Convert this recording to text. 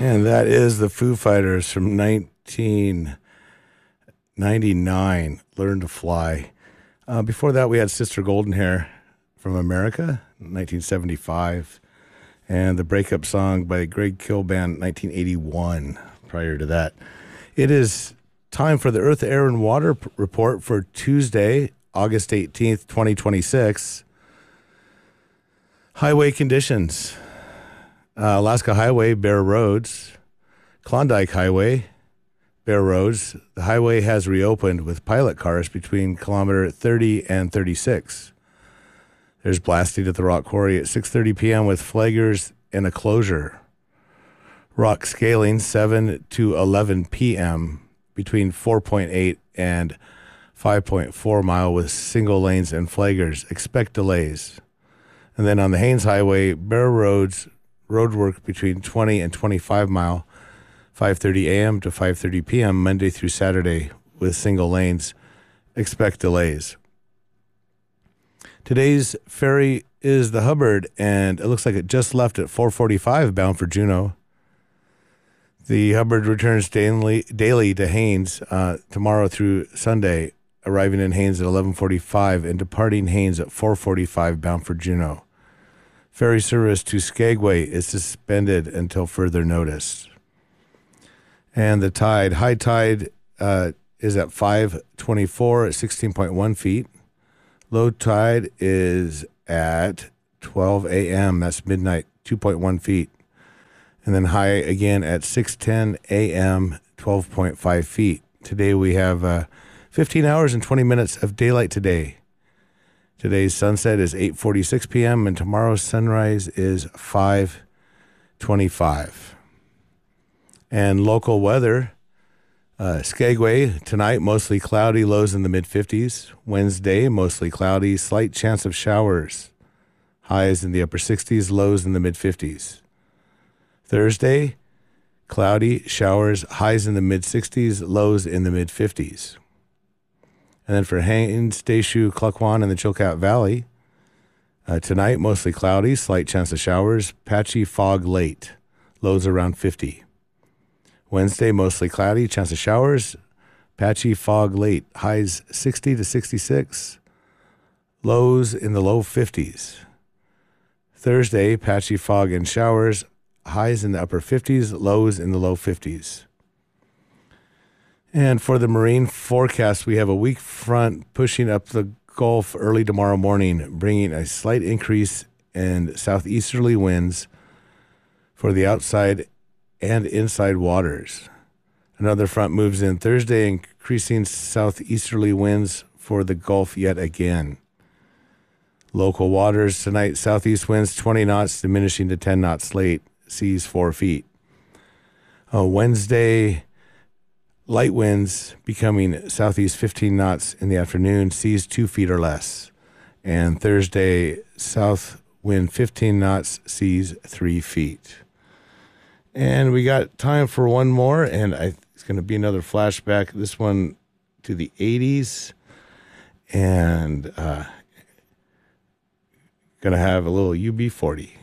And that is the Foo Fighters from 1999, Learn to Fly. Before that, we had Sister Golden Hair from America, 1975. And the breakup song by Greg Kill Band, 1981, prior to that. It is time for the Earth, Air, and Water report for Tuesday, August 18th, 2026. Highway conditions. Alaska Highway, bare roads. Klondike Highway, bare roads. The highway has reopened with pilot cars between kilometer 30 and 36. There's blasting at the rock quarry at 6:30 p.m. with flaggers and a closure. Rock scaling 7 to 11 p.m. between 4.8 and 5.4 mile with single lanes and flaggers. Expect delays. And then on the Haines Highway, bare roads, road work between 20 and 25 mile, 5:30 a.m. to 5:30 p.m. Monday through Saturday with single lanes. Expect delays. Today's ferry is the Hubbard, and it looks like it just left at 4:45 bound for Juneau. The Hubbard returns daily to Haines tomorrow through Sunday, arriving in Haines at 11:45 and departing Haines at 4:45 bound for Juneau. Ferry service to Skagway is suspended until further notice. And the tide, high tide is at 5:24 at 16.1 feet. Low tide is at 12 a.m. That's midnight, 2.1 feet. And then high again at 6:10 a.m., 12.5 feet. Today we have 15 hours and 20 minutes of daylight today. Today's sunset is 8:46 p.m. and tomorrow's sunrise is 5:25. And local weather, Skagway, tonight mostly cloudy, lows in the mid-50s. Wednesday, mostly cloudy, slight chance of showers. Highs in the upper 60s, lows in the mid-50s. Thursday, cloudy, showers, highs in the mid-60s, lows in the mid-50s. And then for Haines, Deschutes, Klukwan, and the Chilkat Valley, tonight mostly cloudy, slight chance of showers, patchy fog late, lows around 50. Wednesday, mostly cloudy, chance of showers, patchy fog late, highs 60 to 66, lows in the low 50s. Thursday, patchy fog and showers, highs in the upper 50s, lows in the low 50s. And for the marine forecast, we have a weak front pushing up the Gulf early tomorrow morning, bringing a slight increase in southeasterly winds for the outside and inside waters. Another front moves in Thursday, increasing southeasterly winds for the Gulf yet again. Local waters tonight, southeast winds 20 knots, diminishing to 10 knots late, seas 4 feet. Wednesday, light winds becoming southeast 15 knots in the afternoon, seas 2 feet or less. And Thursday, south wind 15 knots, seas 3 feet. And we got time for one more, and it's going to be another flashback, this one to the 80s. And going to have a little UB40.